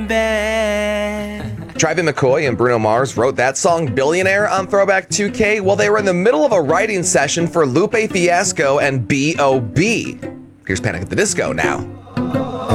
Tryfon McCoy and Bruno Mars wrote that song Billionaire on Throwback 2K while they were in the middle of a writing session for Lupe Fiasco and B.O.B. Here's Panic at the Disco now.